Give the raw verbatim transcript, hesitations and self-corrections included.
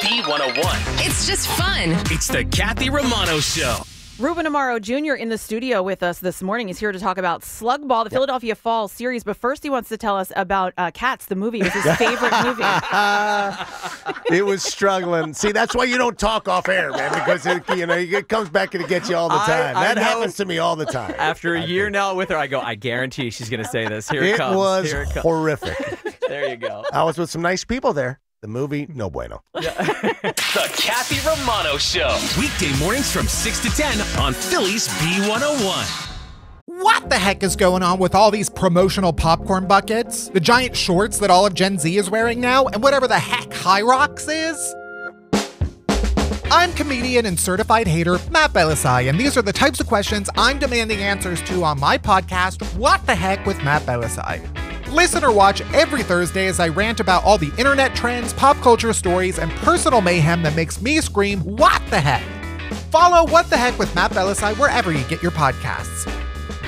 B one oh one. It's just fun. It's the Kathy Romano Show. Ruben Amaro Junior in the studio with us this morning. He's here to talk about Slug Ball, the yep. Philadelphia Fall series. But first, he wants to tell us about uh, Cats, the movie. It was his favorite movie. It was struggling. See, that's why you don't talk off air, man, because it, you know it comes back to get you all the time. I, I that know. happens to me all the time. After a I year think. now with her, I go, I guarantee she's going to say this. Here it, it comes. Was Here it comes. Horrific. There you go. I was with some nice people there. The movie, no bueno. The Kathy Romano Show. Weekday mornings from six to ten on Philly's B one oh one. What the heck is going on with all these promotional popcorn buckets? The giant shorts that all of Gen Z is wearing now? And whatever the heck High Rocks is? I'm comedian and certified hater Matt Belisai, and these are the types of questions I'm demanding answers to on my podcast, What the Heck with Matt Belisai. Listen or watch every Thursday as I rant about all the internet trends, pop culture stories, and personal mayhem that makes me scream, what the heck? Follow What the Heck with Matt Belisai wherever you get your podcasts.